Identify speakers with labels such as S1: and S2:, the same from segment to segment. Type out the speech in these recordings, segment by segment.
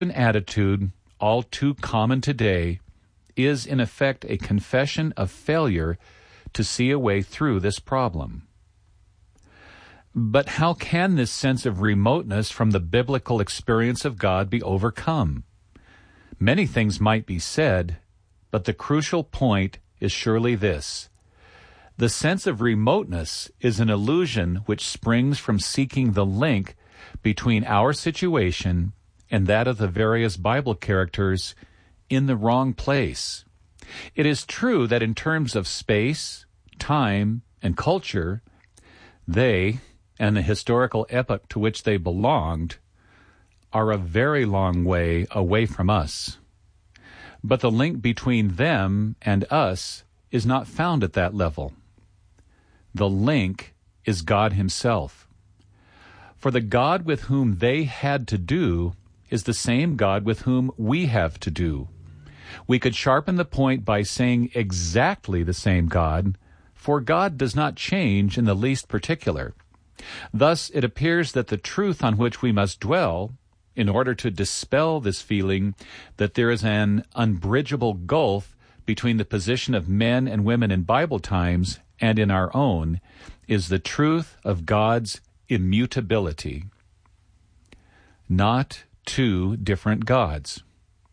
S1: An attitude, all too common today, is in effect a confession of failure to see a way through this problem. But how can this sense of remoteness from the biblical experience of God be overcome? Many things might be said, but the crucial point is surely this. The sense of remoteness is an illusion which springs from seeking the link between our situation and that of the various Bible characters in the wrong place. It is true that in terms of space, time, and culture, they, and the historical epoch to which they belonged, are a very long way away from us. But the link between them and us is not found at that level. The link is God Himself. For the God with whom they had to do is the same God with whom we have to do. We could sharpen the point by saying exactly the same God, for God does not change in the least particular. Thus, it appears that the truth on which we must dwell, in order to dispel this feeling that there is an unbridgeable gulf between the position of men and women in Bible times and in our own, is the truth of God's immutability. Not two different gods.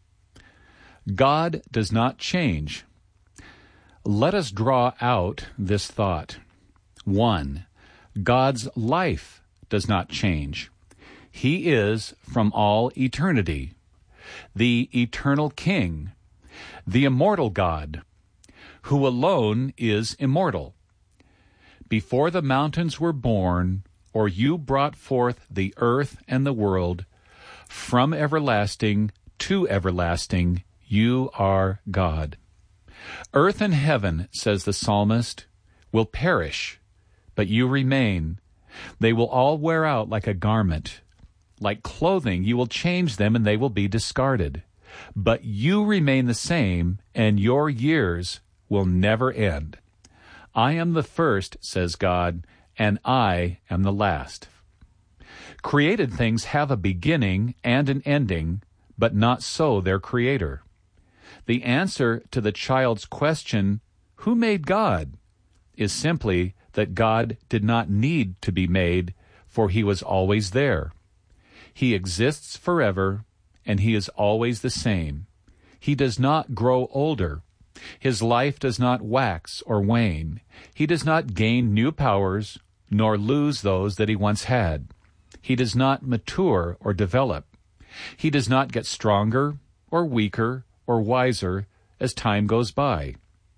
S1: God does not change. Let us draw out this thought. 1. God's life does not change. He is from all eternity, the eternal King, the immortal God, who alone is immortal. Before the mountains were born, or you brought forth the earth and the world, from everlasting to everlasting, you are God. Earth and heaven, says the psalmist, will perish, but you remain. They will all wear out like a garment. Like clothing, you will change them and they will be discarded. But you remain the same, and your years will never end. I am the first, says God, and I am the last. Created things have a beginning and an ending, but not so their Creator. The answer to the child's question, who made God, is simply that God did not need to be made, for He was always there. He exists forever, and He is always the same. He does not grow older. His life does not wax or wane. He does not gain new powers, nor lose those that He once had. He does not mature or develop. He does not get stronger or weaker or wiser as time goes by.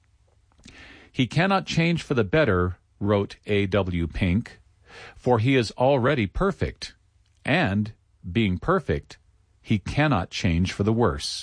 S1: He cannot change for the better, wrote A.W. Pink, for He is already perfect, and, being perfect, He cannot change for the worse.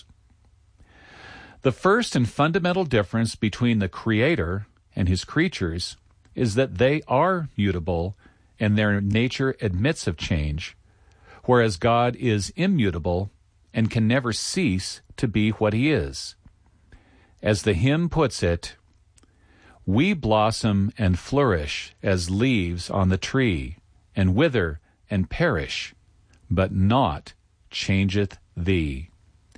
S1: The first and fundamental difference between the Creator and His creatures is that they are mutable and their nature admits of change, whereas God is immutable and can never cease to be what He is. As the hymn puts it, we blossom and flourish as leaves on the tree, and wither and perish, but naught changeth Thee.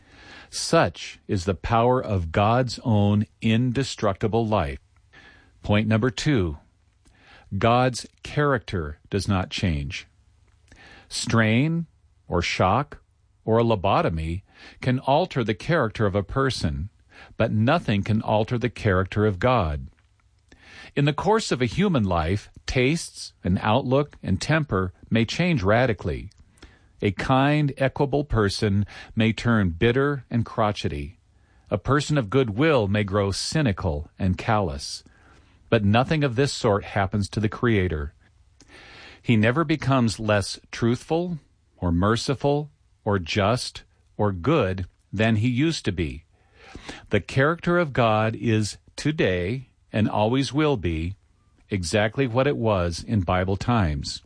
S1: Such is the power of God's own indestructible life. Point number 2. God's character does not change. Strain, or shock, or a lobotomy can alter the character of a person, but nothing can alter the character of God. In the course of a human life, tastes and outlook and temper may change radically. A kind, equable person may turn bitter and crotchety. A person of good will may grow cynical and callous. But nothing of this sort happens to the Creator. He never becomes less truthful, or merciful, or just, or good than He used to be. The character of God is today, and always will be, exactly what it was in Bible times.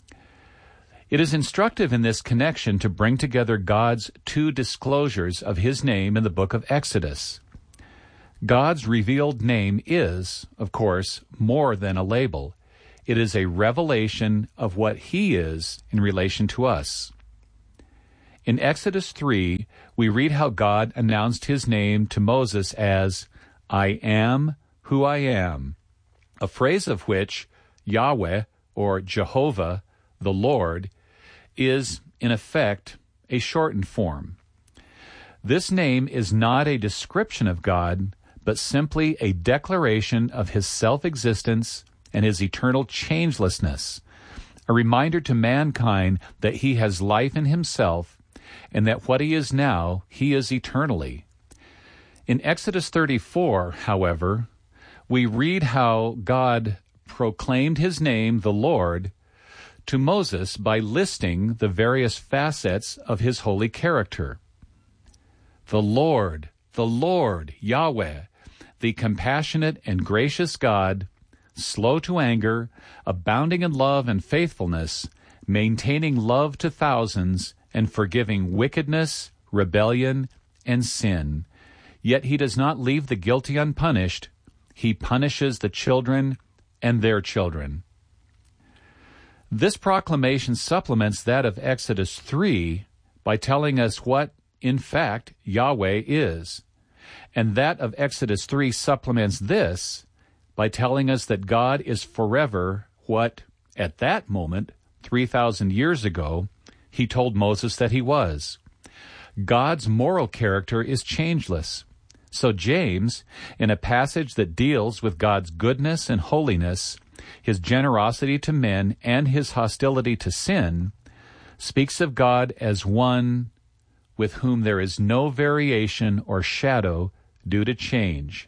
S1: It is instructive in this connection to bring together God's two disclosures of His name in the book of Exodus. God's revealed name is, of course, more than a label. It is a revelation of what He is in relation to us. In Exodus 3, we read how God announced his name to Moses as, I am who I am, a phrase of which Yahweh, or Jehovah, the Lord, is, in effect, a shortened form. This name is not a description of God, but simply a declaration of his self-existence and his eternal changelessness, a reminder to mankind that he has life in himself and that what he is now, he is eternally. In Exodus 34, however, we read how God proclaimed his name, the Lord, to Moses by listing the various facets of his holy character. The Lord, Yahweh, the compassionate and gracious God, slow to anger, abounding in love and faithfulness, maintaining love to thousands, and forgiving wickedness, rebellion, and sin. Yet he does not leave the guilty unpunished. He punishes the children and their children. This proclamation supplements that of Exodus 3 by telling us what, in fact, Yahweh is. And that of Exodus 3 supplements this by telling us that God is forever what, at that moment, 3,000 years ago, he told Moses that he was. God's moral character is changeless. So James, in a passage that deals with God's goodness and holiness, his generosity to men, and his hostility to sin, speaks of God as one with whom there is no variation or shadow due to change.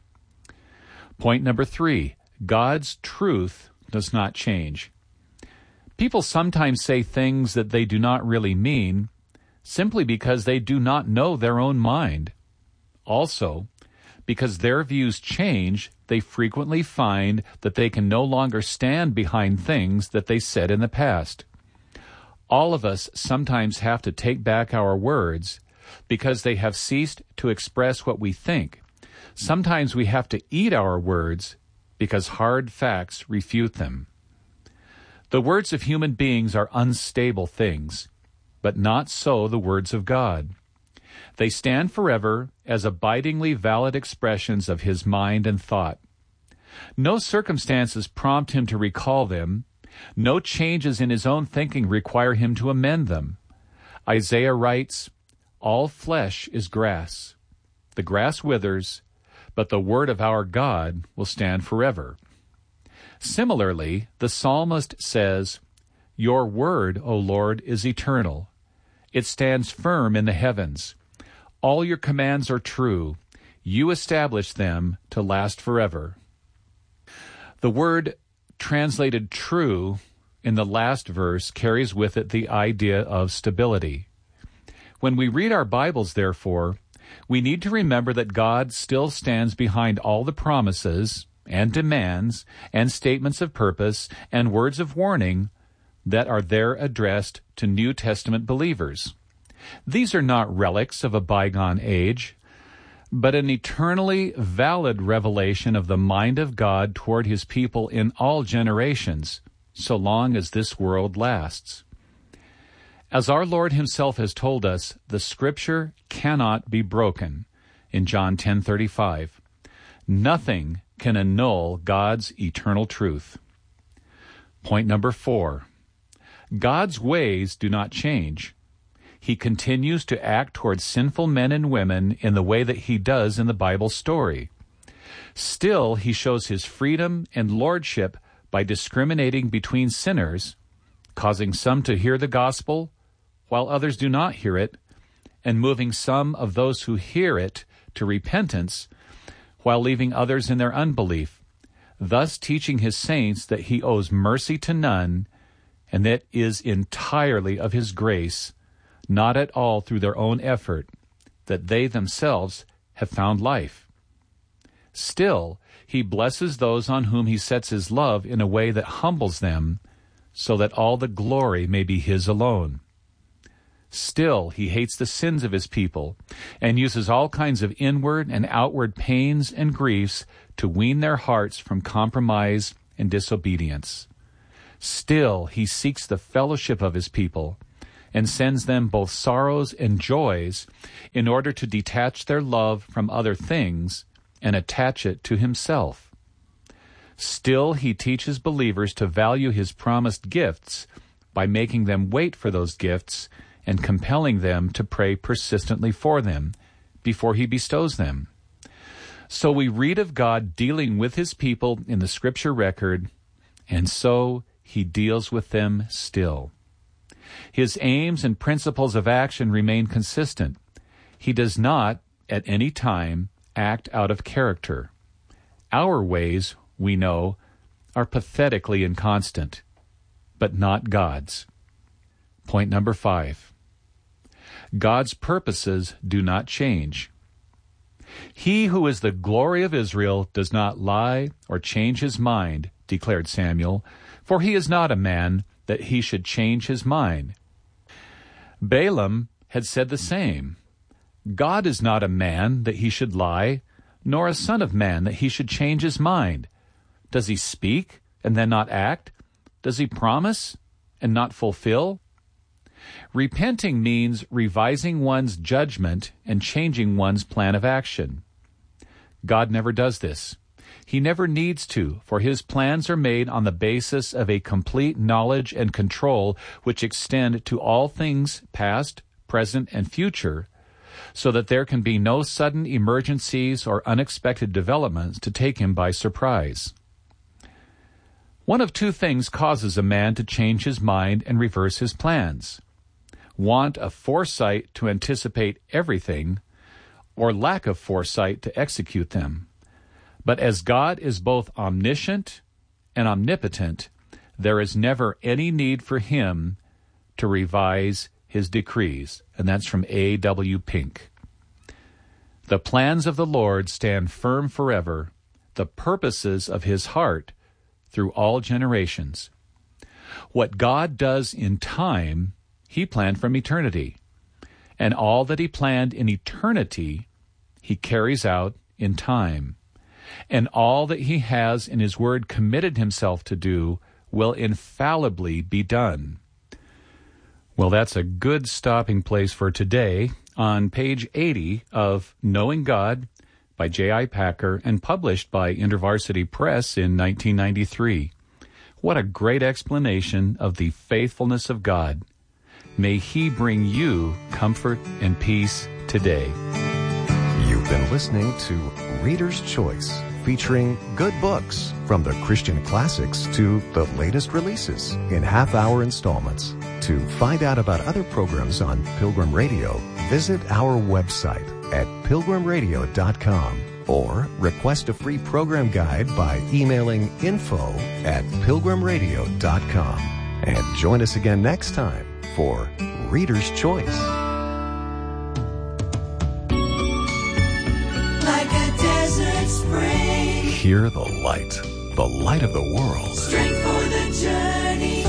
S1: Point number 3, God's truth does not change. People sometimes say things that they do not really mean, simply because they do not know their own mind. Also, because their views change, they frequently find that they can no longer stand behind things that they said in the past. All of us sometimes have to take back our words because they have ceased to express what we think. Sometimes we have to eat our words because hard facts refute them. The words of human beings are unstable things, but not so the words of God. They stand forever as abidingly valid expressions of his mind and thought. No circumstances prompt him to recall them. No changes in his own thinking require him to amend them. Isaiah writes, all flesh is grass. The grass withers, but the word of our God will stand forever. Similarly, the psalmist says, your word, O Lord, is eternal. It stands firm in the heavens. All your commands are true. You establish them to last forever. The word translated true in the last verse carries with it the idea of stability. When we read our Bibles, therefore, we need to remember that God still stands behind all the promises and demands and statements of purpose and words of warning that are there addressed to New Testament believers. These are not relics of a bygone age, but an eternally valid revelation of the mind of God toward his people in all generations, so long as this world lasts. As our Lord himself has told us, the Scripture cannot be broken. In John 10:35, nothing can annul God's eternal truth. Point number 4, God's ways do not change. He continues to act towards sinful men and women in the way that he does in the Bible story. Still, he shows his freedom and lordship by discriminating between sinners, causing some to hear the gospel while others do not hear it, and moving some of those who hear it to repentance while leaving others in their unbelief, thus teaching his saints that he owes mercy to none and that is entirely of his grace, not at all through their own effort, that they themselves have found life. Still, he blesses those on whom he sets his love in a way that humbles them, so that all the glory may be his alone. Still, he hates the sins of his people, and uses all kinds of inward and outward pains and griefs to wean their hearts from compromise and disobedience. Still, he seeks the fellowship of his people, and sends them both sorrows and joys in order to detach their love from other things and attach it to himself. Still, he teaches believers to value his promised gifts by making them wait for those gifts and compelling them to pray persistently for them before he bestows them. So we read of God dealing with his people in the Scripture record, and so he deals with them still. His aims and principles of action remain consistent. He does not, at any time, act out of character. Our ways, we know, are pathetically inconstant, but not God's. Point number 5. God's purposes do not change. He who is the glory of Israel does not lie or change his mind, declared Samuel, for he is not a man that he should change his mind. Balaam had said the same. God is not a man that he should lie, nor a son of man that he should change his mind. Does he speak and then not act? Does he promise and not fulfill? Repenting means revising one's judgment and changing one's plan of action. God never does this. He never needs to, for his plans are made on the basis of a complete knowledge and control which extend to all things past, present, and future, so that there can be no sudden emergencies or unexpected developments to take him by surprise. One of two things causes a man to change his mind and reverse his plans: want of foresight to anticipate everything, or lack of foresight to execute them. But as God is both omniscient and omnipotent, there is never any need for him to revise his decrees. And that's from A.W. Pink. The plans of the Lord stand firm forever, the purposes of his heart through all generations. What God does in time, he planned from eternity. And all that he planned in eternity, he carries out in time. And all that he has in his word committed himself to do will infallibly be done. Well, that's a good stopping place for today on page 80 of Knowing God by J.I. Packer and published by InterVarsity Press in 1993. What a great explanation of the faithfulness of God. May he bring you comfort and peace today.
S2: You've been listening to Reader's Choice, featuring good books from the Christian classics to the latest releases in half-hour installments. To find out about other programs on Pilgrim Radio, visit our website at pilgrimradio.com or request a free program guide by emailing info@pilgrimradio.com. And join us again next time for Reader's Choice. Hear the light of the world.
S3: Strength for the journey.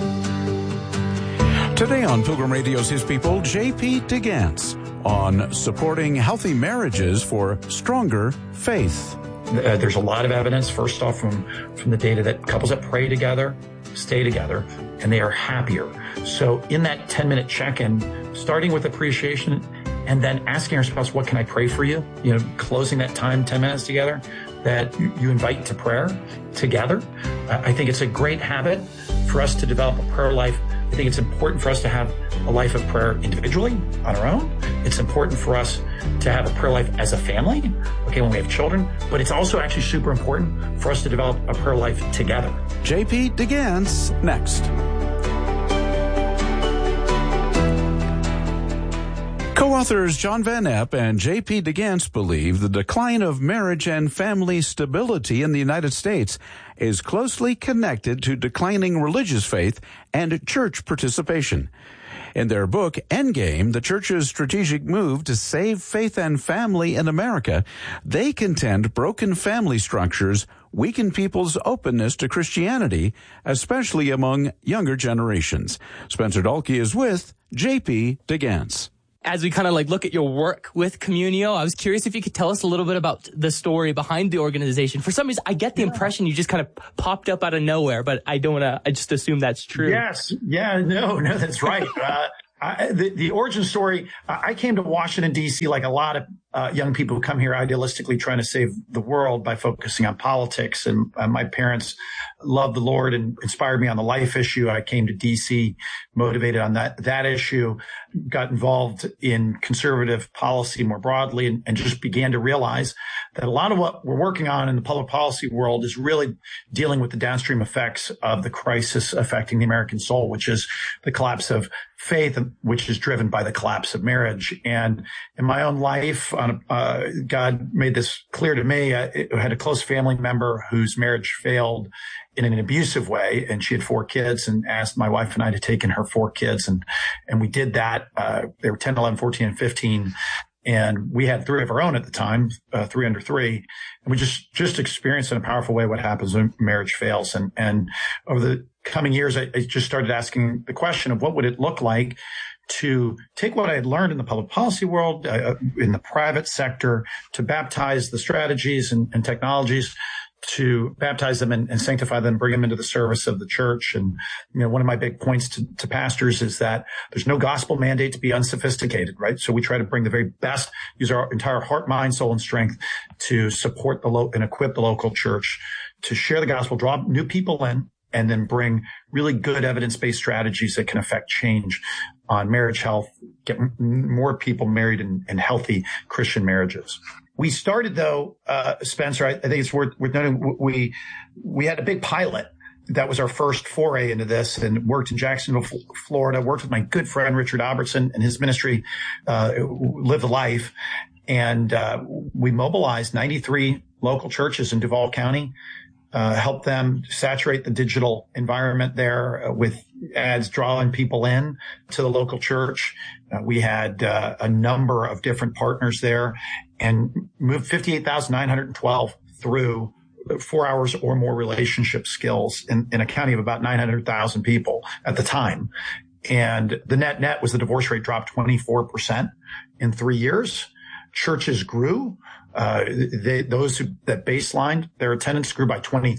S4: Today on Pilgrim Radio's His People, J.P. DeGance on supporting healthy marriages for stronger faith.
S5: There's a lot of evidence, first off, from the data that couples that pray together stay together and they are happier. So in that 10-minute check-in, starting with appreciation and then asking our spouse, what can I pray for you? You know, closing that time, 10 minutes together, that you invite to prayer together. I think it's a great habit for us to develop a prayer life. I think it's important for us to have a life of prayer individually on our own. It's important for us to have a prayer life as a family, okay, when we have children, but it's also actually super important for us to develop a prayer life together.
S4: J.P. DeGance next. Co-authors John Van Epp and J.P. DeGance believe the decline of marriage and family stability in the United States is closely connected to declining religious faith and church participation. In their book, Endgame, the Church's Strategic Move to Save Faith and Family in America, they contend broken family structures weaken people's openness to Christianity, especially among younger generations. Spencer Dahlke is with J.P. DeGance.
S6: As we kind of look at your work with Communio, I was curious if you could tell us a little bit about the story behind the organization. For some reason, I get the impression you just kind of popped up out of nowhere, but I just assume that's true.
S5: Yes. Yeah, no, that's right. The origin story, I came to Washington, D.C. like a lot of young people who come here idealistically trying to save the world by focusing on politics. And my parents loved the Lord and inspired me on the life issue. I came to D.C. motivated on that issue, got involved in conservative policy more broadly, and just began to realize that a lot of what we're working on in the public policy world is really dealing with the downstream effects of the crisis affecting the American soul, which is the collapse of faith, which is driven by the collapse of marriage. And in my own life, God made this clear to me. I had a close family member whose marriage failed in an abusive way, and she had 4 kids, and asked my wife and I to take in her 4 kids. And we did that. They were 10, 11, 14, and 15. And we had 3 of our own at the time, 3 under 3. And we just experienced in a powerful way what happens when marriage fails. And over the coming years, I just started asking the question of what would it look like to take what I had learned in the public policy world, in the private sector, to baptize the strategies and technologies, to baptize them and sanctify them, bring them into the service of the church. And, one of my big points to pastors is that there's no gospel mandate to be unsophisticated, right? So we try to bring the very best, use our entire heart, mind, soul, and strength to support and equip the local church to share the gospel, draw new people in, and then bring really good evidence-based strategies that can affect change on marriage health, get more people married in healthy Christian marriages. We started, though, Spencer, I think it's worth noting, we had a big pilot. That was our first foray into this, and worked in Jacksonville, Florida, worked with my good friend Richard Albertson and his ministry, Live the Life. And we mobilized 93 local churches in Duval County, help them saturate the digital environment there with ads, drawing people in to the local church. We had a number of different partners there, and moved 58,912 through 4 hours or more relationship skills in a county of about 900,000 people at the time. And the net was the divorce rate dropped 24% in 3 years. Churches grew. Those that baselined, their attendance grew by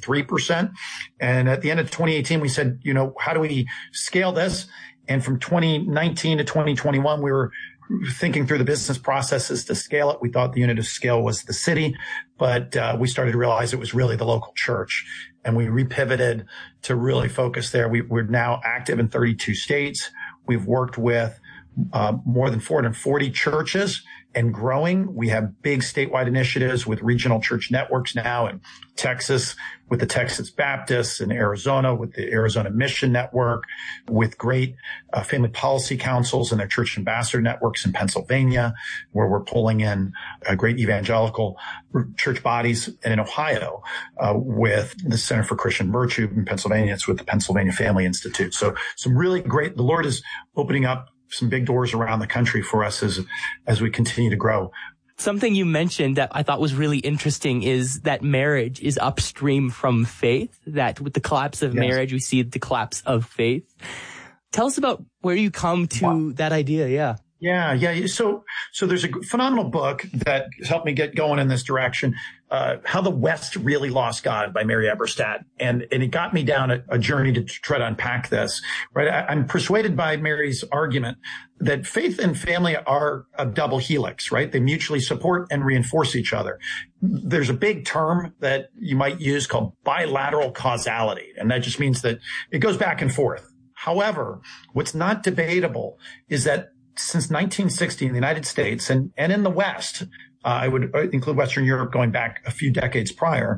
S5: 23%. And at the end of 2018, we said, how do we scale this? And from 2019 to 2021, we were thinking through the business processes to scale it. We thought the unit of scale was the city, but we started to realize it was really the local church. And we repivoted to really focus there. We're now active in 32 states. We've worked with more than 440 churches and growing. We have big statewide initiatives with regional church networks now in Texas with the Texas Baptists, in Arizona with the Arizona Mission Network, with great family policy councils and their church ambassador networks in Pennsylvania, where we're pulling in great evangelical church bodies, and in Ohio with the Center for Christian Virtue. In Pennsylvania, it's with the Pennsylvania Family Institute. So some really great, the Lord is opening up some big doors around the country for us as we continue to grow.
S6: Something you mentioned that I thought was really interesting is that marriage is upstream from faith, that with the collapse of marriage, we see the collapse of faith. Tell us about where you come to that idea. Yeah.
S5: Yeah. So there's a phenomenal book that helped me get going in this direction, How the West Really Lost God by Mary Eberstadt. And it got me down a journey to try to unpack this, right? I'm persuaded by Mary's argument that faith and family are a double helix, right? They mutually support and reinforce each other. There's a big term that you might use called bilateral causality. And that just means that it goes back and forth. However, what's not debatable is that since 1960 in the United States and in the West, I would include Western Europe going back a few decades prior,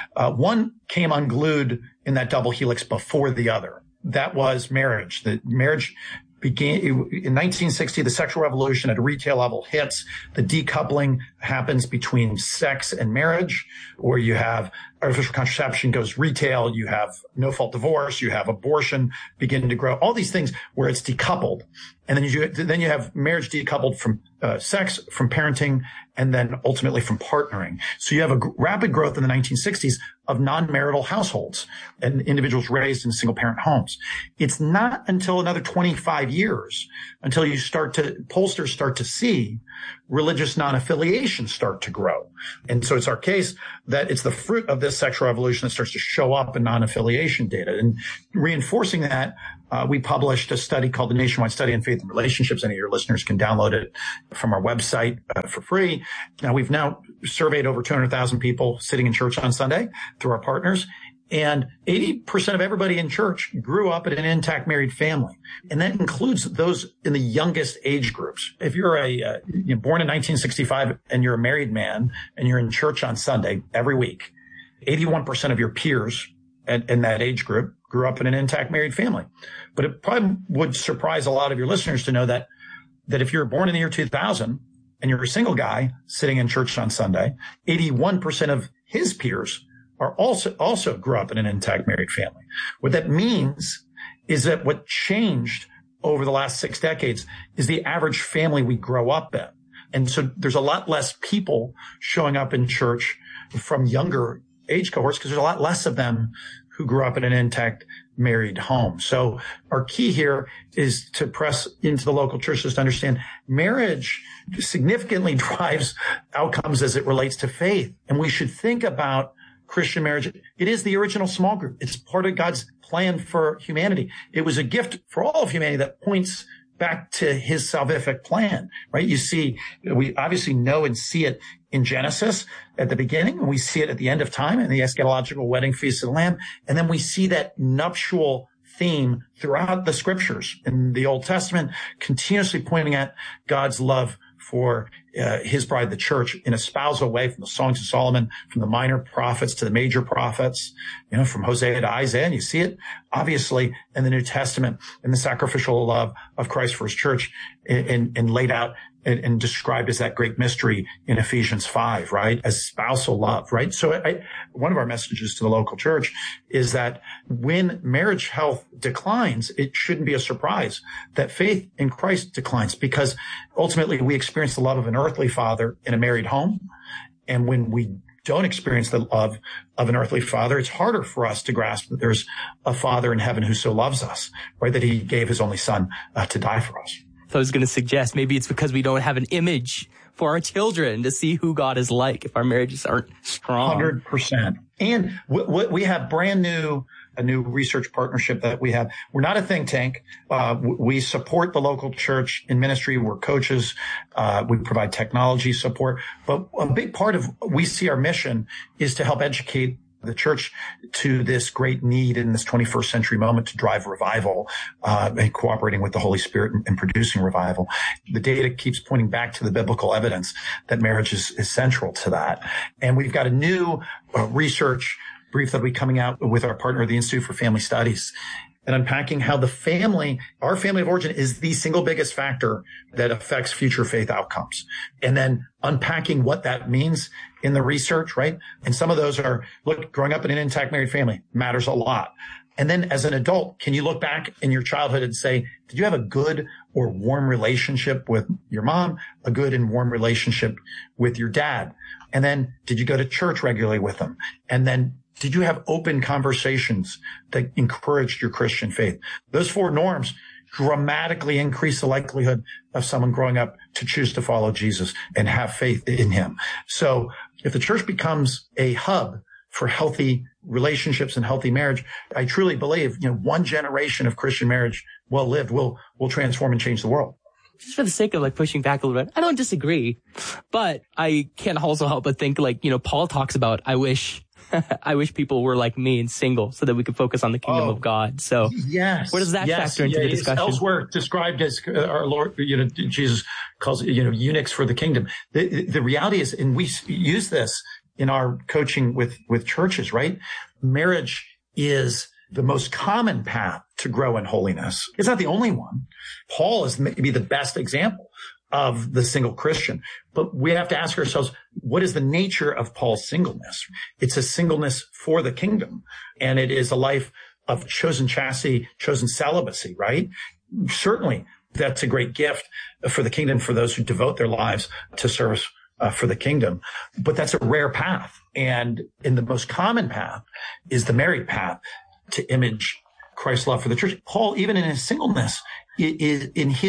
S5: one came unglued in that double helix before the other. That was marriage. The marriage began in 1960, the sexual revolution at a retail level hits. The decoupling happens between sex and marriage, where you have artificial contraception goes retail, you have no-fault divorce, you have abortion beginning to grow, all these things where it's decoupled. And then you have marriage decoupled from sex, from parenting, and then ultimately from partnering. So you have a rapid growth in the 1960s of non-marital households and individuals raised in single-parent homes. It's not until another 25 years until pollsters start to see religious non-affiliation start to grow. And so it's our case that it's the fruit of this sexual evolution that starts to show up in non-affiliation data. And reinforcing that, we published a study called the Nationwide Study on Faith and Relationships. Any of your listeners can download it from our website for free. Now, we've now surveyed over 200,000 people sitting in church on Sunday through our partners. And 80% of everybody in church grew up in an intact married family. And that includes those in the youngest age groups. If you're born in 1965 and you're a married man and you're in church on Sunday every week, 81% of your peers in that age group grew up in an intact married family. But it probably would surprise a lot of your listeners to know that if you're born in the year 2000 and you're a single guy sitting in church on Sunday, 81% of his peers are also grew up in an intact married family. What that means is that what changed over the last 6 decades is the average family we grow up in. And so there's a lot less people showing up in church from younger age cohorts because there's a lot less of them who grew up in an intact married home. So our key here is to press into the local churches to understand marriage significantly drives outcomes as it relates to faith. And we should think about Christian marriage. It is the original small group. It's part of God's plan for humanity. It was a gift for all of humanity that points back to his salvific plan, right? You see, we obviously know and see it in Genesis at the beginning, and we see it at the end of time in the eschatological wedding feast of the Lamb. And then we see that nuptial theme throughout the scriptures in the Old Testament, continuously pointing at God's love for his bride, the church, in a spousal way, from the Songs of Solomon, from the minor prophets to the major prophets, from Hosea to Isaiah. And you see it obviously in the New Testament in the sacrificial love of Christ for his church and laid out and described as that great mystery in Ephesians 5, right? As spousal love, right? So one of our messages to the local church is that when marriage health declines, it shouldn't be a surprise that faith in Christ declines, because ultimately we experience the love of an earthly father in a married home. And when we don't experience the love of an earthly father, it's harder for us to grasp that there's a father in heaven who so loves us, right? That he gave his only son to die for us.
S6: So I was going to suggest maybe it's because we don't have an image for our children to see who God is like if our marriages aren't strong.
S5: 100%. And we have a new research partnership that we have. We're not a think tank. We support the local church in ministry. We're coaches. We provide technology support. But a big part of we see our mission is to help educate the church to this great need in this 21st century moment to drive revival, and cooperating with the Holy Spirit and producing revival. The data keeps pointing back to the biblical evidence that marriage is central to that. And we've got a new research brief that'll be coming out with our partner, the Institute for Family Studies, and unpacking how our family of origin is the single biggest factor that affects future faith outcomes. And then unpacking what that means in the research, right? And some of those are, look, growing up in an intact married family matters a lot. And then as an adult, can you look back in your childhood and say, did you have a good or warm relationship with your mom, a good and warm relationship with your dad? And then did you go to church regularly with them? And then did you have open conversations that encouraged your Christian faith? Those 4 norms dramatically increase the likelihood of someone growing up to choose to follow Jesus and have faith in him. So if the church becomes a hub for healthy relationships and healthy marriage, I truly believe, one generation of Christian marriage well lived will transform and change the world.
S6: Just for the sake of pushing back a little bit, I don't disagree, but I can't also help but think Paul talks about, I wish people were like me and single so that we could focus on the kingdom of God. So
S5: yes,
S6: where does that factor into the discussion?
S5: Elsewhere described as our Lord, Jesus calls it, eunuchs for the kingdom. The reality is, and we use this in our coaching with churches, right? Marriage is the most common path to grow in holiness. It's not the only one. Paul is maybe the best example of the single Christian. But we have to ask ourselves, what is the nature of Paul's singleness? It's a singleness for the kingdom. And it is a life of chosen chastity, chosen celibacy, right? Certainly, that's a great gift for the kingdom for those who devote their lives to service for the kingdom. But that's a rare path. And in the most common path is the married path to image Christ's love for the church. Paul, even in his singleness, in his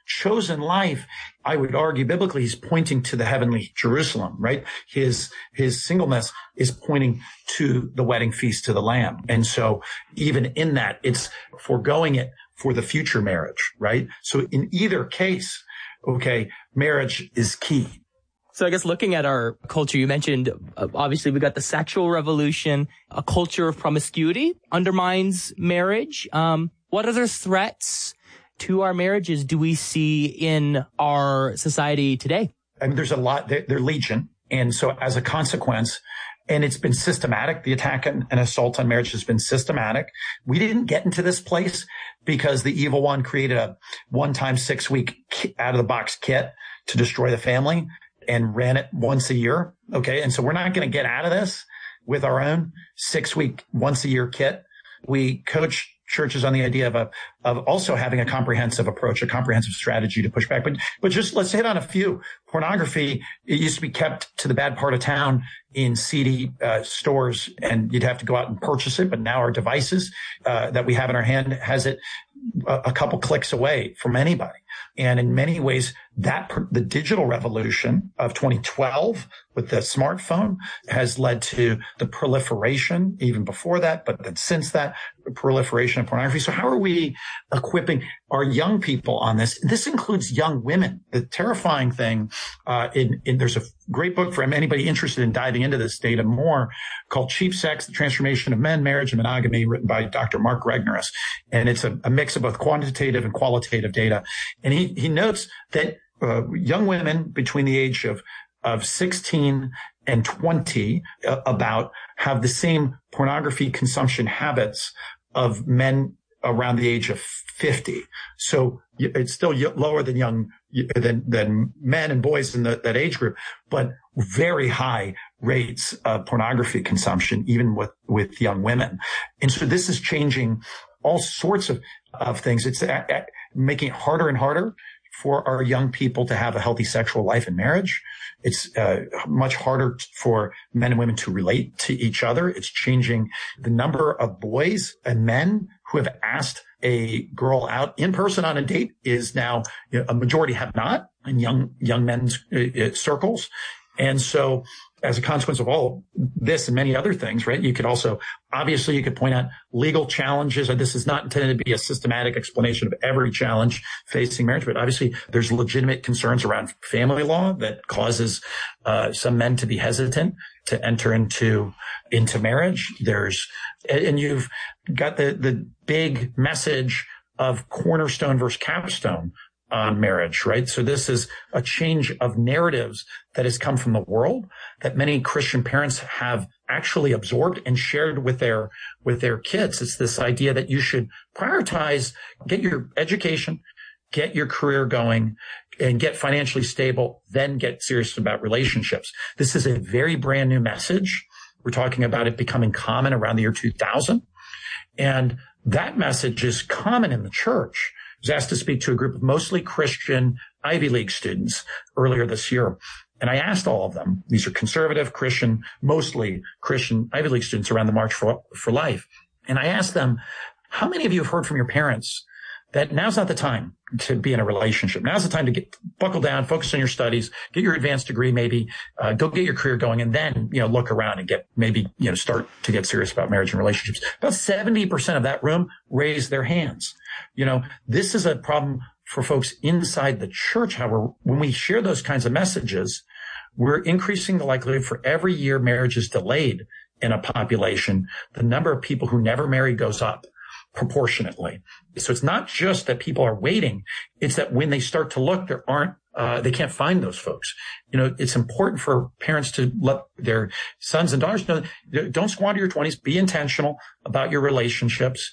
S5: chosen life, I would argue biblically, he's pointing to the heavenly Jerusalem, right? His singleness is pointing to the wedding feast to the Lamb. And so even in that, it's foregoing it for the future marriage, right? So in either case, okay, marriage is key.
S6: So I guess looking at our culture, you mentioned, obviously we got the sexual revolution, a culture of promiscuity undermines marriage. What other threats to our marriages do we see in our society today?
S5: I mean, there's a lot, they're legion. And so as a consequence, and it's been systematic, the attack and assault on marriage has been systematic. We didn't get into this place because the evil one created a one-time 6-week out of the box kit to destroy the family and ran it once a year. Okay. And so we're not going to get out of this with our own 6-week, once a year kit. We coach churches on the idea of also having a comprehensive approach, a comprehensive strategy to push back. But just let's hit on a few. Pornography, it used to be kept to the bad part of town in seedy stores, and you'd have to go out and purchase it. But now our devices that we have in our hand has it a couple clicks away from anybody. And in many ways, the digital revolution of 2012 with the smartphone has led to the proliferation, even before that, but then since that, the proliferation of pornography. So how are we equipping our young people on this? This includes young women. The terrifying thing, there's a great book for anybody interested in diving into this data more called Cheap Sex, The Transformation of Men, Marriage, and Monogamy, written by Dr. Mark Regnerus. And it's a mix of both quantitative and qualitative data. And he notes that young women between the age of 16 and 20 about have the same pornography consumption habits of men around the age of 50. So it's still lower than than men and boys in that age group, but very high rates of pornography consumption, even with young women. And so this is changing all sorts of things. It's making it harder and harder for our young people to have a healthy sexual life and marriage. It's much harder for men and women to relate to each other. It's changing the number of boys and men who have asked a girl out in person on a date is now, a majority have not in young men's circles. And so as a consequence of all this and many other things, right, you could point out legal challenges. And this is not intended to be a systematic explanation of every challenge facing marriage, but obviously there's legitimate concerns around family law that causes some men to be hesitant to enter into marriage. And you've got the big message of cornerstone versus capstone on marriage, right? So this is a change of narratives that has come from the world that many Christian parents have actually absorbed and shared with their kids. It's this idea that you should prioritize, get your education, get your career going, and get financially stable, then get serious about relationships. This is a very brand new message. We're talking about it becoming common around the year 2000. And that message is common in the church. I was asked to speak to a group of mostly Christian Ivy League students earlier this year. And I asked all of them, these are conservative Christian, mostly Christian Ivy League students around the March for Life. And I asked them, how many of you have heard from your parents that now's not the time to be in a relationship? Now's the time to buckle down, focus on your studies, get your advanced degree, maybe, go get your career going, and then, look around and start to get serious about marriage and relationships. About 70% of that room raised their hands. This is a problem for folks inside the church. However, when we share those kinds of messages, we're increasing the likelihood for every year marriage is delayed in a population. The number of people who never marry goes up proportionately. So it's not just that people are waiting. It's that when they start to look, they can't find those folks. It's important for parents to let their sons and daughters know, don't squander your 20s, be intentional about your relationships.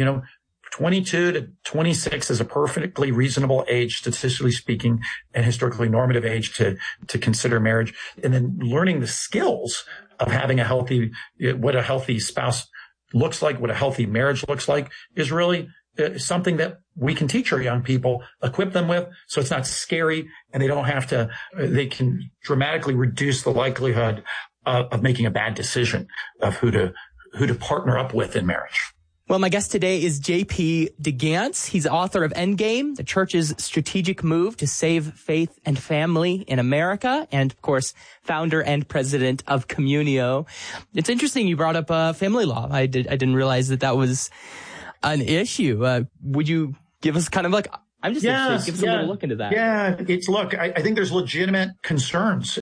S5: 22 to 26 is a perfectly reasonable age, statistically speaking, and historically normative age to consider marriage. And then learning the skills of having what a healthy spouse looks like, what a healthy marriage looks like is really something that we can teach our young people, equip them with, so it's not scary and they can dramatically reduce the likelihood of making a bad decision of who to partner up with in marriage.
S6: Well, my guest today is J.P. DeGance. He's author of Endgame, the church's strategic move to save faith and family in America, and, of course, founder and president of Communio. It's interesting you brought up family law. I didn't realize that was an issue. Would you give us kind of like, I'm just interested, give us a little look into that.
S5: Yeah, I think there's legitimate concerns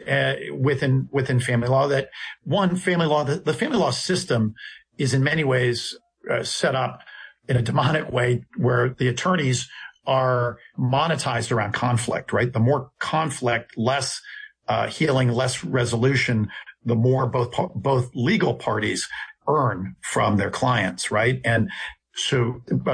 S5: within family law that, one, the family law system is in many ways set up in a demonic way where the attorneys are monetized around conflict, right? The more conflict, less healing, less resolution, the more both legal parties earn from their clients, right? And so about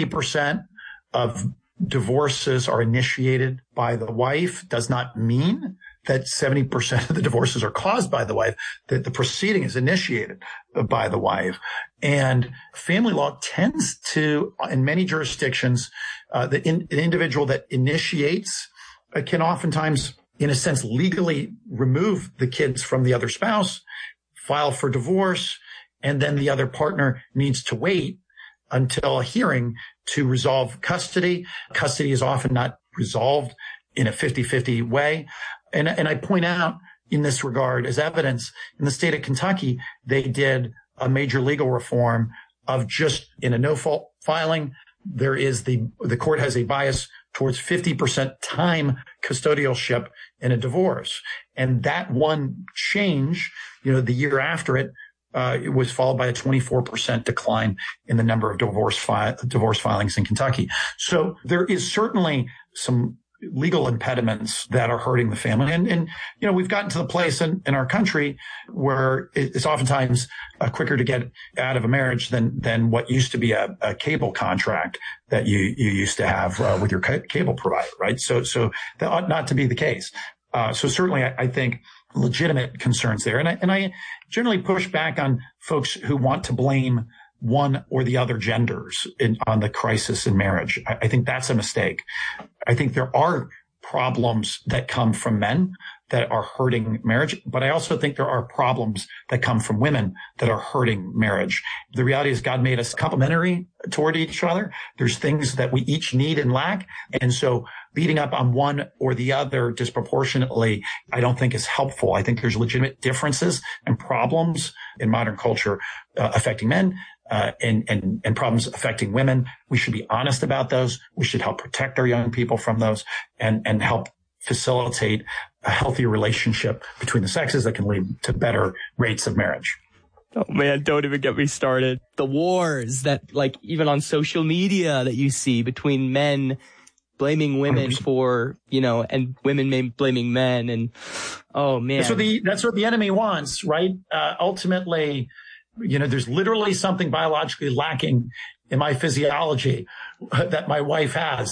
S5: 70% of divorces are initiated by the wife. Does not mean that 70% of the divorces are caused by the wife, that the proceeding is initiated by the wife. And family law tends to, in many jurisdictions, the individual that initiates can oftentimes, in a sense, legally remove the kids from the other spouse, file for divorce, and then the other partner needs to wait until a hearing to resolve custody. Custody is often not resolved in a 50-50 way. And I point out in this regard as evidence, in the state of Kentucky, they did a major legal reform of just in a no-fault filing. There is the court has a bias towards 50% time custodialship in a divorce. And that one change, the year after it was followed by a 24% decline in the number of divorce filings in Kentucky. So there is certainly some legal impediments that are hurting the family. And we've gotten to the place in our country where it's oftentimes quicker to get out of a marriage than what used to be a cable contract that you used to have with your cable provider, right? So that ought not to be the case. So certainly I think legitimate concerns there. And I generally push back on folks who want to blame one or the other genders on the crisis in marriage. I think that's a mistake. I think there are problems that come from men that are hurting marriage, but I also think there are problems that come from women that are hurting marriage. The reality is God made us complementary toward each other. There's things that we each need and lack. And so beating up on one or the other disproportionately, I don't think is helpful. I think there's legitimate differences and problems in modern culture affecting men. And problems affecting women. We should be honest about those. We should help protect our young people from those and help facilitate a healthy relationship between the sexes that can lead to better rates of marriage.
S6: Oh man, don't even get me started. The wars that even on social media that you see between men blaming women 100%. For, and women blaming men. And oh man.
S5: That's what the enemy wants, right? Ultimately, there's literally something biologically lacking in my physiology that my wife has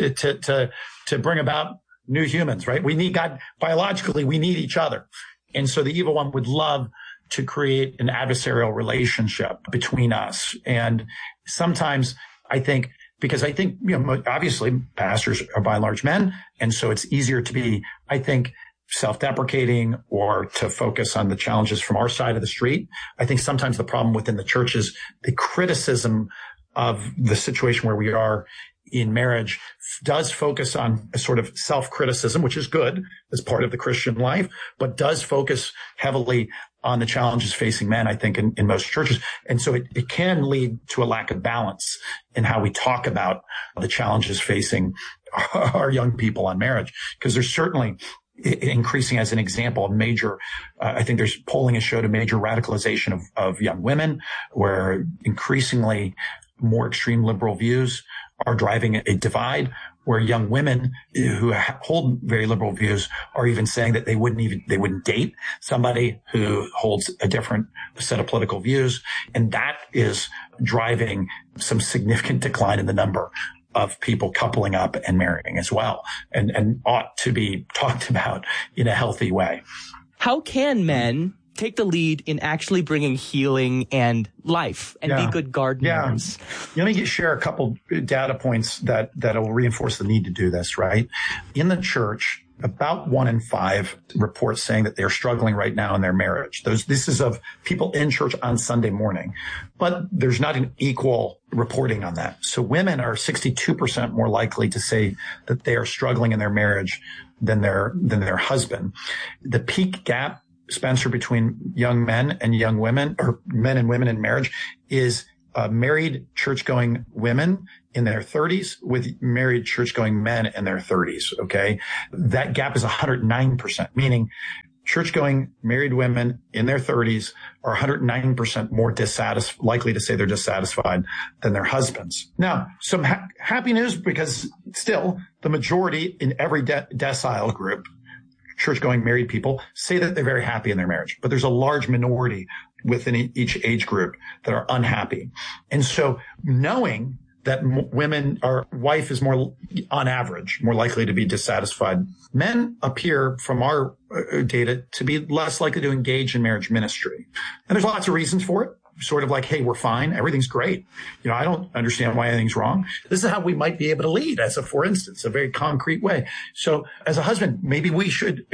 S5: to bring about new humans, right? We need God biologically. We need each other. And so the evil one would love to create an adversarial relationship between us. And sometimes because obviously pastors are by and large men. And so it's easier to be, self-deprecating or to focus on the challenges from our side of the street. I think sometimes the problem within the church is the criticism of the situation where we are in marriage does focus on a sort of self-criticism, which is good as part of the Christian life, but does focus heavily on the challenges facing men, I think, in most churches. And so it can lead to a lack of balance in how we talk about the challenges facing our young people on marriage, because there's certainly increasing, as an example, I think there's polling has showed a major radicalization of young women, where increasingly more extreme liberal views are driving a divide, where young women who hold very liberal views are even saying that they wouldn't date somebody who holds a different set of political views. And that is driving some significant decline in the number of people coupling up and marrying as well, and ought to be talked about in a healthy way.
S6: How can men take the lead in actually bringing healing and life and be good gardeners?
S5: Yeah. Let me share a couple data points that will reinforce the need to do this, right? In the church, about 1 in 5 reports saying that they're struggling right now in their marriage. This is of people in church on Sunday morning, but there's not an equal reporting on that. So women are 62% more likely to say that they are struggling in their marriage than their husband. The peak gap, Spencer, between young men and young women, or men and women in marriage, is married church-going women in their 30s with married church-going men in their 30s. Okay. That gap is 109%, meaning church-going married women in their 30s are 109% more likely to say they're dissatisfied than their husbands. Now, some happy news, because still the majority in every decile group, church-going married people, say that they're very happy in their marriage, but there's a large minority within each age group that are unhappy. And so knowing that wife is more, on average, more likely to be dissatisfied. Men appear, from our data, to be less likely to engage in marriage ministry. And there's lots of reasons for it. Sort of like, hey, we're fine. Everything's great. I don't understand why anything's wrong. This is how we might be able to lead, for instance, a very concrete way. So as a husband, maybe we should,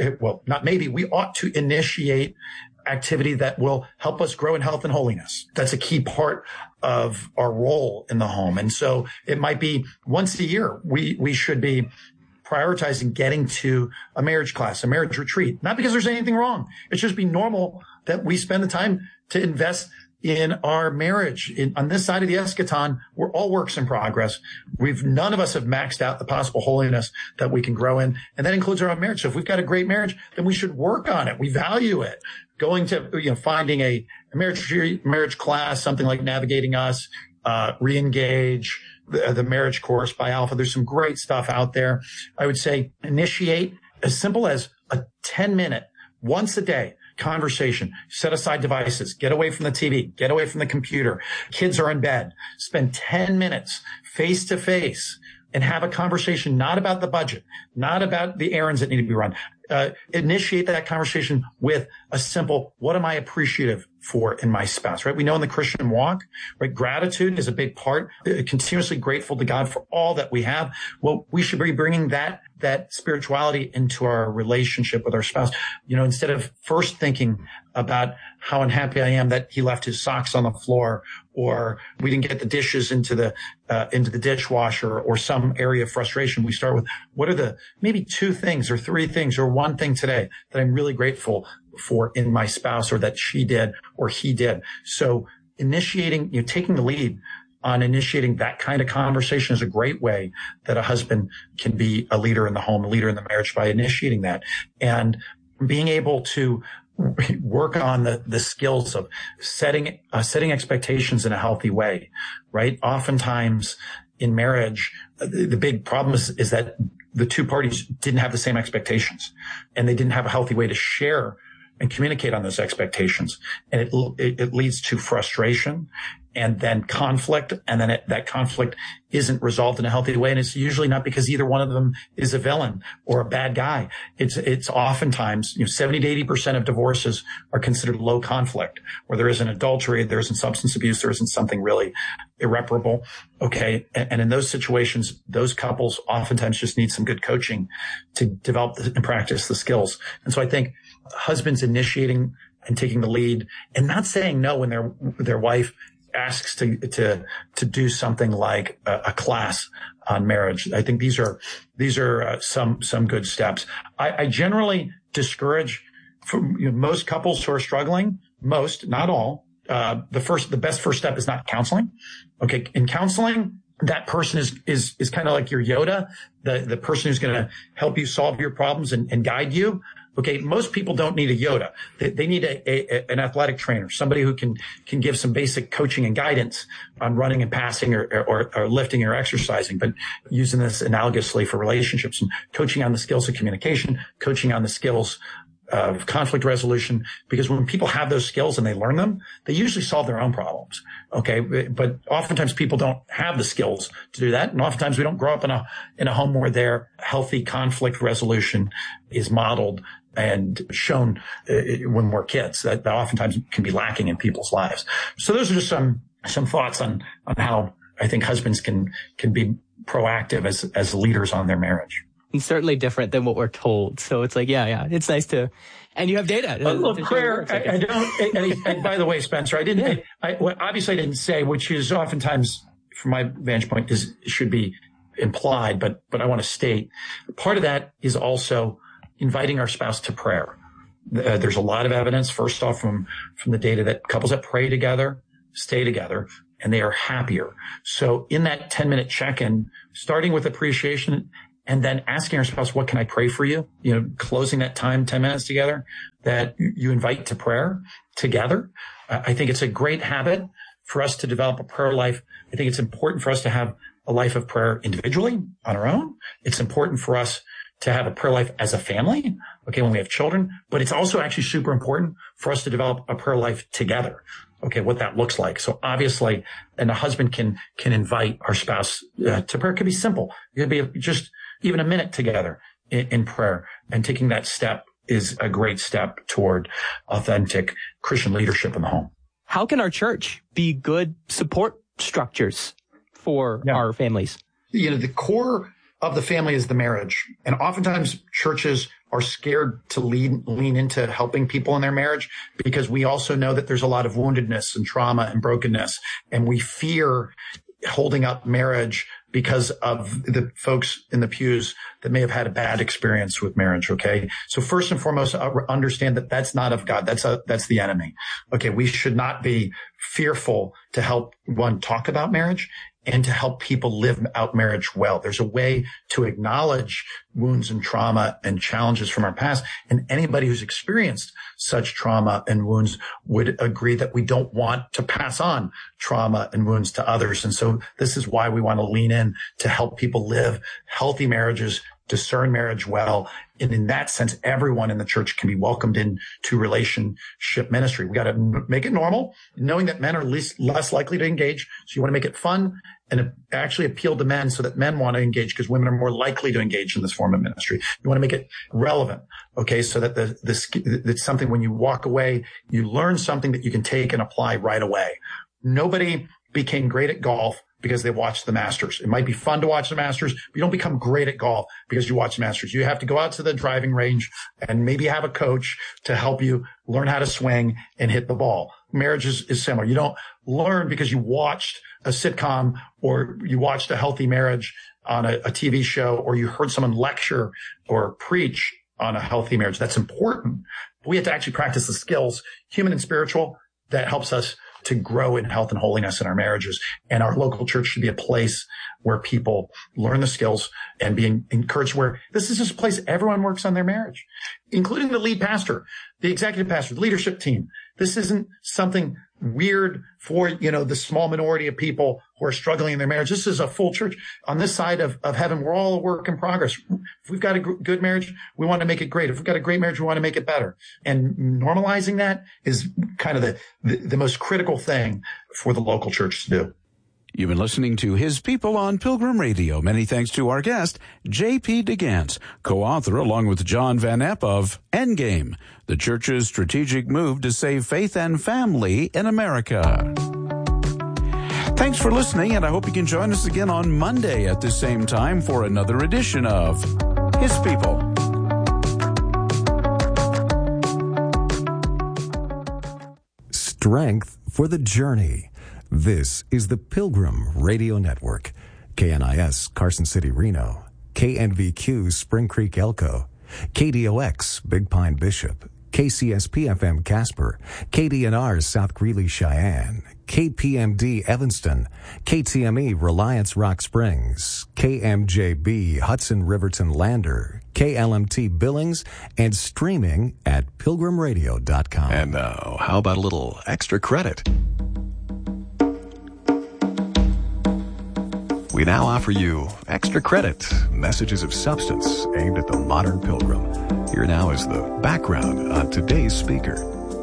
S5: we ought to initiate activity that will help us grow in health and holiness. That's a key part of our role in the home. And so it might be once a year, we should be prioritizing getting to a marriage class, a marriage retreat, not because there's anything wrong. It should just be normal that we spend the time to invest in our marriage. On this side of the eschaton, we're all works in progress. None of us have maxed out the possible holiness that we can grow in. And that includes our own marriage. So if we've got a great marriage, then we should work on it. We value it. Going to, finding a marriage class, something like Navigating Us, Reengage, the marriage course by Alpha. There's some great stuff out there. I would say initiate as simple as a 10-minute, once a day conversation. Set aside devices. Get away from the TV. Get away from the computer. Kids are in bed. Spend 10 minutes face to face and have a conversation, not about the budget, not about the errands that need to be run. Initiate that conversation with a simple, what am I appreciative for in my spouse, right? We know in the Christian walk, right? Gratitude is a big part. Continuously grateful to God for all that we have. Well, we should be bringing that spirituality into our relationship with our spouse. Instead of first thinking about how unhappy I am that he left his socks on the floor, or we didn't get the dishes into the dishwasher, or some area of frustration, we start with, what are the maybe 2 things or 3 things or 1 thing today that I'm really grateful for in my spouse, or that she did or he did. So initiating, taking the lead on initiating that kind of conversation is a great way that a husband can be a leader in the home, a leader in the marriage, by initiating that and being able to work on the skills of setting expectations in a healthy way, right? Oftentimes in marriage, the big problem is that the 2 parties didn't have the same expectations, and they didn't have a healthy way to share and communicate on those expectations. And it leads to frustration and then conflict. And then that conflict isn't resolved in a healthy way. And it's usually not because either one of them is a villain or a bad guy. It's oftentimes, 70 to 80% of divorces are considered low conflict, where there isn't adultery, there isn't substance abuse, there isn't something really irreparable. Okay. And in those situations, those couples oftentimes just need some good coaching to develop and practice the skills. And so I think husbands initiating and taking the lead and not saying no when their wife asks to do something like a class on marriage. I think these are some good steps. I generally discourage most couples who are struggling, not all. The best first step is not counseling. Okay. In counseling, that person is kind of like your Yoda, the person who's going to help you solve your problems and guide you. Okay. Most people don't need a Yoda. They need an athletic trainer, somebody who can give some basic coaching and guidance on running and passing or lifting or exercising, but using this analogously for relationships and coaching on the skills of communication, coaching on the skills of conflict resolution, because when people have those skills and they learn them, they usually solve their own problems. Okay. But oftentimes people don't have the skills to do that. And oftentimes we don't grow up in a home where their healthy conflict resolution is modeled and shown when we're kids. That oftentimes can be lacking in people's lives. So those are just some thoughts on how I think husbands can be proactive as leaders on their marriage.
S6: and certainly different than what we're told. So it's like, yeah, it's nice to, and you have data.
S5: Prayer, I don't, and by the way, Spencer, obviously I didn't say, which is oftentimes, from my vantage point, should be implied, but I want to state, part of that is also inviting our spouse to prayer. There's a lot of evidence, first off, from the data that couples that pray together, stay together, and they are happier. So in that 10-minute check-in, starting with appreciation and then asking our spouse, what can I pray for you? Closing that time, 10 minutes together, that you invite to prayer together. I think it's a great habit for us to develop a prayer life. I think it's important for us to have a life of prayer individually on our own. It's important for us to have a prayer life as a family, okay, when we have children, but it's also actually super important for us to develop a prayer life together, okay, what that looks like. So obviously, and a husband can invite our spouse to prayer. It could be simple. It could be just even a minute together in prayer, and taking that step is a great step toward authentic Christian leadership in the home.
S6: How can our church be good support structures for our families?
S5: The core of the family is the marriage. And oftentimes churches are scared to lean into helping people in their marriage, because we also know that there's a lot of woundedness and trauma and brokenness. And we fear holding up marriage because of the folks in the pews that may have had a bad experience with marriage. Okay. So first and foremost, understand that that's not of God. That's the enemy. Okay. We should not be fearful to help one talk about marriage and to help people live out marriage well. There's a way to acknowledge wounds and trauma and challenges from our past. And anybody who's experienced such trauma and wounds would agree that we don't want to pass on trauma and wounds to others. And so this is why we want to lean in to help people live healthy marriages, discern marriage well. And in that sense, everyone in the church can be welcomed into relationship ministry. We got to make it normal, knowing that men are less likely to engage. So you want to make it fun and actually appeal to men so that men want to engage, because women are more likely to engage in this form of ministry. You want to make it relevant. Okay. So that it's something when you walk away, you learn something that you can take and apply right away. Nobody became great at golf because they watched the Masters. It might be fun to watch the Masters, but you don't become great at golf because you watch the Masters. You have to go out to the driving range and maybe have a coach to help you learn how to swing and hit the ball. Marriage is similar. You don't learn because you watched a sitcom or you watched A Healthy Marriage on a TV show, or you heard someone lecture or preach on a healthy marriage. That's important. But we have to actually practice the skills, human and spiritual, that helps us to grow in health and holiness in our marriages. And our local church should be a place where people learn the skills and being encouraged, where this is just a place everyone works on their marriage, including the lead pastor, the executive pastor, the leadership team. This isn't something weird for, the small minority of people who are struggling in their marriage. This is a full church. On this side of heaven, we're all a work in progress. If we've got a good marriage, we want to make it great. If we've got a great marriage, we want to make it better. And normalizing that is kind of the most critical thing for the local church to do.
S4: You've been listening to His People on Pilgrim Radio. Many thanks to our guest, J.P. DeGance, co-author along with John Van Epp of Endgame, the church's strategic move to save faith and family in America. Thanks for listening, and I hope you can join us again on Monday at the same time for another edition of His People.
S2: Strength for the journey. This is the Pilgrim Radio Network. KNIS Carson City, Reno. KNVQ Spring Creek, Elko. KDOX Big Pine, Bishop. KCSP-FM Casper. KDNR South Greeley, Cheyenne. KPMD Evanston. KTME Reliance Rock Springs. KMJB Hudson Riverton Lander. KLMT Billings, and streaming at pilgrimradio.com.
S7: And now, how about a little extra credit? We now offer you Extra Credit, messages of substance aimed at the modern pilgrim. Here now is the background on today's speaker.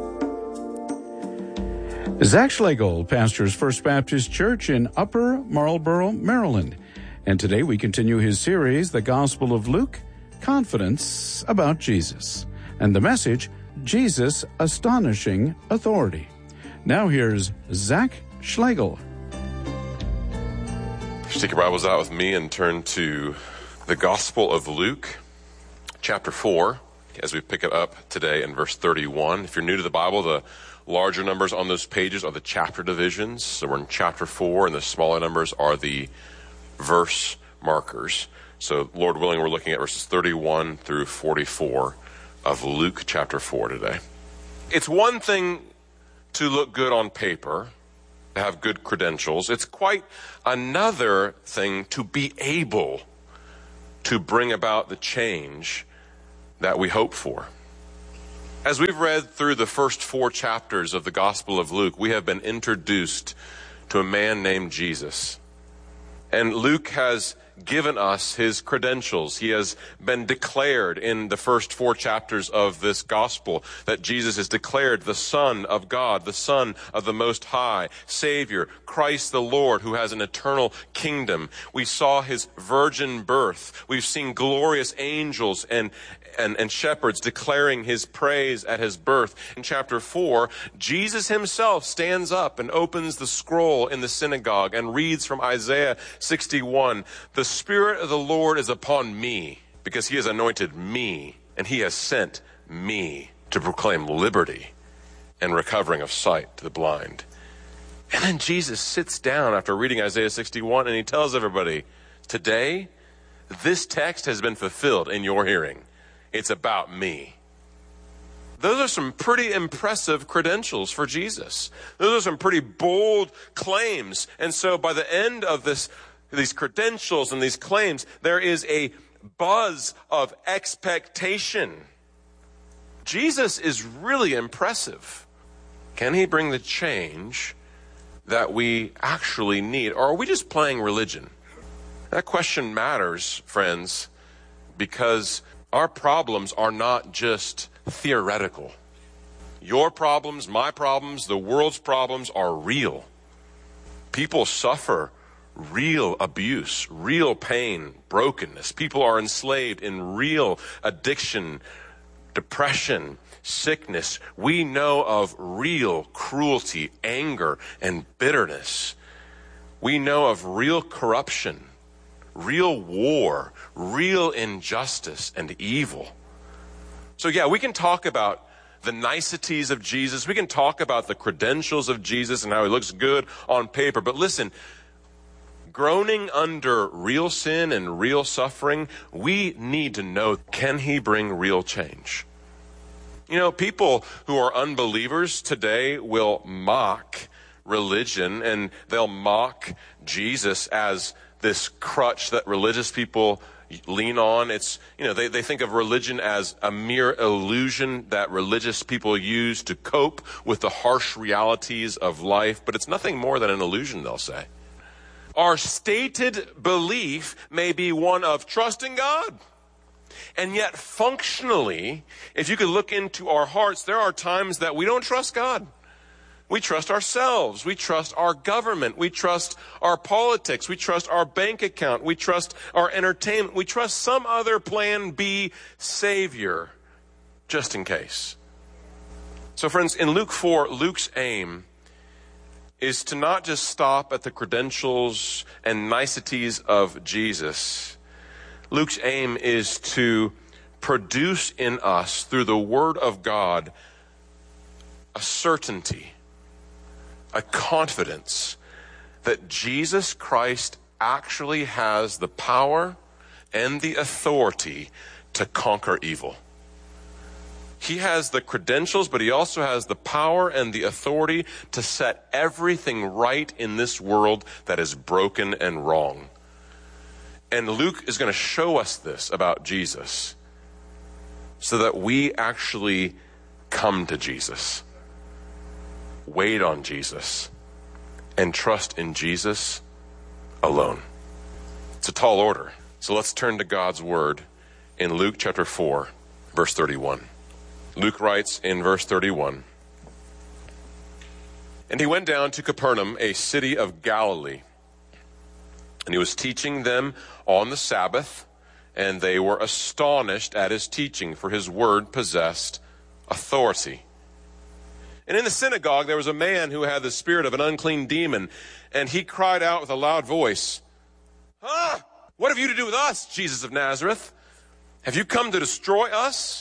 S4: Zach Schlegel pastors First Baptist Church in Upper Marlboro, Maryland. And today we continue his series, The Gospel of Luke, Confidence About Jesus. And the message, Jesus' Astonishing Authority. Now here's Zach Schlegel.
S8: Take your Bibles out with me and turn to the Gospel of Luke, chapter 4, as we pick it up today in verse 31. If you're new to the Bible, the larger numbers on those pages are the chapter divisions. So we're in chapter 4, and the smaller numbers are the verse markers. So, Lord willing, we're looking at verses 31 through 44 of Luke chapter 4 today. It's one thing to look good on paper, to have good credentials. It's quite another thing to be able to bring about the change that we hope for. As we've read through the first 4 chapters of the Gospel of Luke, we have been introduced to a man named Jesus. And Luke has given us his credentials. He has been declared in the first 4 chapters of this gospel that Jesus is declared the Son of God, the Son of the Most High, Savior, Christ the Lord, who has an eternal kingdom. We saw his virgin birth. We've seen glorious angels and shepherds declaring his praise at his birth. In chapter 4, Jesus himself stands up and opens the scroll in the synagogue and reads from Isaiah 61, "The Spirit of the Lord is upon me, because he has anointed me, and he has sent me to proclaim liberty and recovering of sight to the blind." And then Jesus sits down after reading Isaiah 61, and he tells everybody, today, this text has been fulfilled in your hearing. It's about me. Those are some pretty impressive credentials for Jesus. Those are some pretty bold claims. And so by the end of these credentials and these claims, there is a buzz of expectation. Jesus is really impressive. Can he bring the change that we actually need? Or are we just playing religion? That question matters, friends, because our problems are not just theoretical. Your problems, my problems, the world's problems are real. People suffer real abuse, real pain, brokenness. People are enslaved in real addiction, depression, sickness. We know of real cruelty, anger, and bitterness. We know of real corruption, real war, real injustice and evil. So yeah, we can talk about the niceties of Jesus. We can talk about the credentials of Jesus and how he looks good on paper. But listen, groaning under real sin and real suffering, we need to know, can he bring real change? You know, people who are unbelievers today will mock religion, and they'll mock Jesus as this crutch that religious people lean on. It's, you know, they think of religion as a mere illusion that religious people use to cope with the harsh realities of life, but it's nothing more than an illusion, they'll say. Our stated belief may be one of trusting God. And yet functionally, if you could look into our hearts, there are times that we don't trust God. We trust ourselves. We trust our government. We trust our politics. We trust our bank account. We trust our entertainment. We trust some other plan B savior, just in case. So friends, in Luke 4, Luke's aim is to not just stop at the credentials and niceties of Jesus. Luke's aim is to produce in us, through the Word of God, a certainty, a confidence that Jesus Christ actually has the power and the authority to conquer evil. He has the credentials, but he also has the power and the authority to set everything right in this world that is broken and wrong. And Luke is going to show us this about Jesus so that we actually come to Jesus, wait on Jesus, and trust in Jesus alone. It's a tall order. So let's turn to God's word in Luke chapter 4, verse 31. Luke writes in verse 31, "And he went down to Capernaum, a city of Galilee, and he was teaching them on the Sabbath, and they were astonished at his teaching, for his word possessed authority. And in the synagogue there was a man who had the spirit of an unclean demon, and he cried out with a loud voice, What have you to do with us, Jesus of Nazareth? Have you come to destroy us?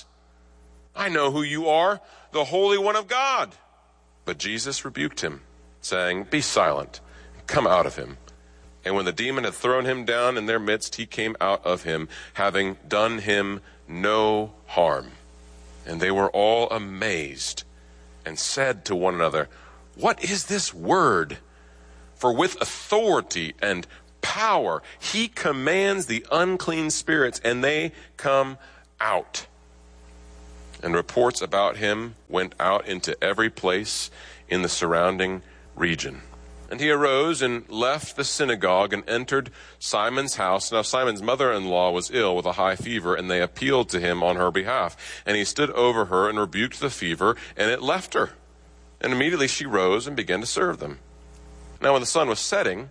S8: I know who you are, the Holy One of God. But Jesus rebuked him, saying, Be silent, come out of him. And when the demon had thrown him down in their midst, he came out of him, having done him no harm. And they were all amazed and said to one another, What is this word? For with authority and power he commands the unclean spirits, and they come out. And reports about him went out into every place in the surrounding region. And he arose and left the synagogue and entered Simon's house. Now Simon's mother-in-law was ill with a high fever, and they appealed to him on her behalf. And he stood over her and rebuked the fever, and it left her. And immediately she rose and began to serve them. Now when the sun was setting,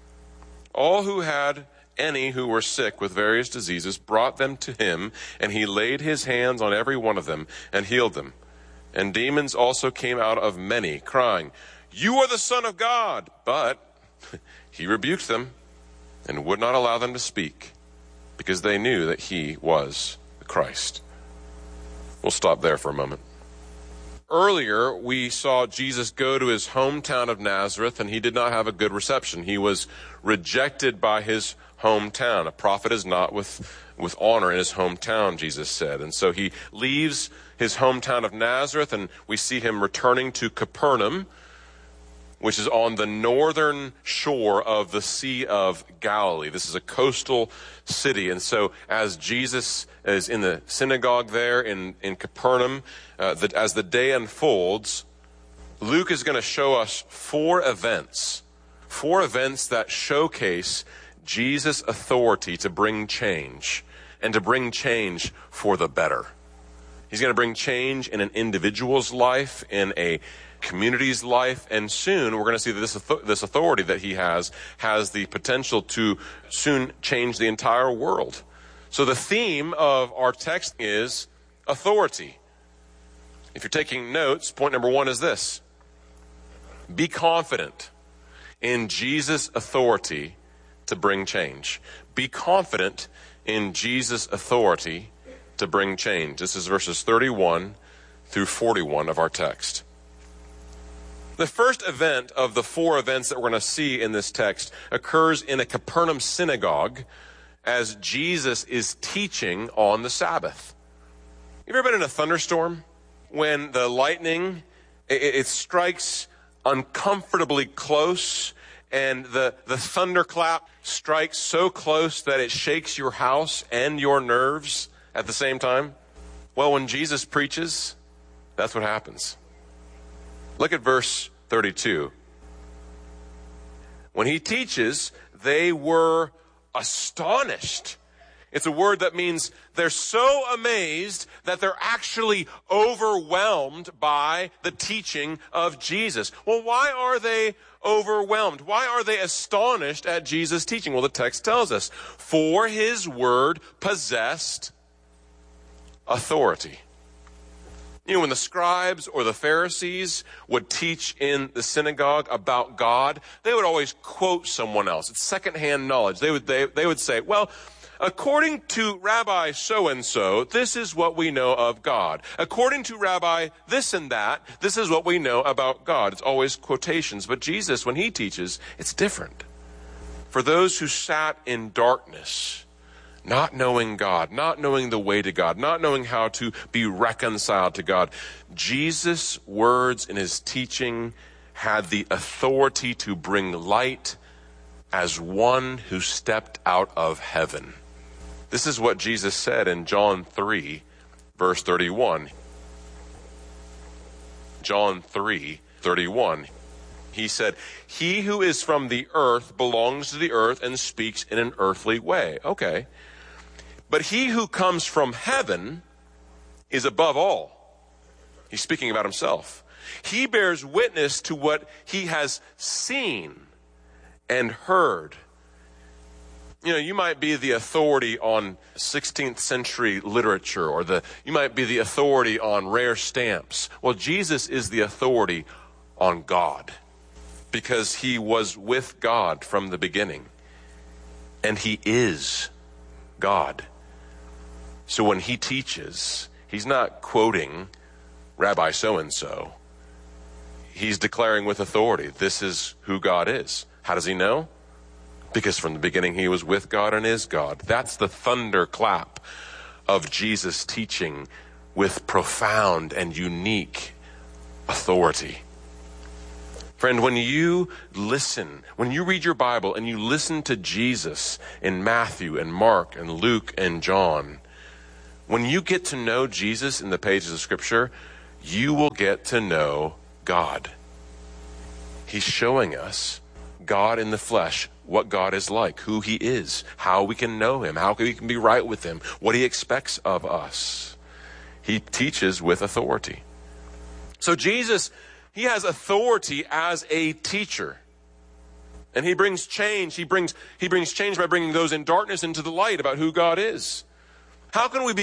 S8: all who had any who were sick with various diseases brought them to him, and he laid his hands on every one of them and healed them. And demons also came out of many, crying, You are the Son of God. But he rebuked them and would not allow them to speak, because they knew that he was the Christ. We'll stop there for a moment. Earlier, we saw Jesus go to his hometown of Nazareth, and he did not have a good reception. He was rejected by his hometown. A prophet is not with honor in his hometown, Jesus said. And so he leaves his hometown of Nazareth, and we see him returning to Capernaum, which is on the northern shore of the Sea of Galilee. This is a coastal city. And so as Jesus is in the synagogue there in Capernaum, as the day unfolds, Luke is going to show us four events that showcase Jesus' authority to bring change, and to bring change for the better. He's going to bring change in an individual's life, in a community's life, and soon we're going to see that this authority that he has the potential to soon change the entire world. So the theme of our text is authority. If you're taking notes, point number 1 is this: be confident in Jesus' authority to bring change. Be confident in Jesus' authority to bring change. This is verses 31 through 41 of our text. The first event of the four events that we're going to see in this text occurs in a Capernaum synagogue as Jesus is teaching on the Sabbath. You ever been in a thunderstorm? When the lightning, it strikes uncomfortably close, and the thunderclap strikes so close that it shakes your house and your nerves at the same time? Well, when Jesus preaches, that's what happens. Look at verse 32. When he teaches, they were astonished. It's a word that means they're so amazed that they're actually overwhelmed by the teaching of Jesus. Well, why are they overwhelmed? Why are they astonished at Jesus' teaching? Well, the text tells us, for his word possessed authority. You know, when the scribes or the Pharisees would teach in the synagogue about God, they would always quote someone else. It's secondhand knowledge. They would say, well, according to Rabbi so-and-so, this is what we know of God. According to Rabbi this and that, this is what we know about God. It's always quotations. But Jesus, when he teaches, it's different. For those who sat in darkness, not knowing God, not knowing the way to God, not knowing how to be reconciled to God, Jesus' words in his teaching had the authority to bring light as one who stepped out of heaven. This is what Jesus said in John 3, verse 31. John 3, 31. He said, he who is from the earth belongs to the earth and speaks in an earthly way. Okay. But he who comes from heaven is above all. He's speaking about himself. He bears witness to what he has seen and heard. You know, you might be the authority on 16th century literature, or you might be the authority on rare stamps. Well, Jesus is the authority on God, because he was with God from the beginning. And he is God. So when he teaches, he's not quoting Rabbi so-and-so. He's declaring with authority, this is who God is. How does he know? Because from the beginning he was with God and is God. That's the thunderclap of Jesus teaching with profound and unique authority. Friend, when you listen, when you read your Bible and you listen to Jesus in Matthew and Mark and Luke and John, when you get to know Jesus in the pages of Scripture, you will get to know God. He's showing us God in the flesh, what God is like, who he is, how we can know him, how we can be right with him, what he expects of us. He teaches with authority. So Jesus, he has authority as a teacher. And he brings change. He brings change by bringing those in darkness into the light about who God is. How can we be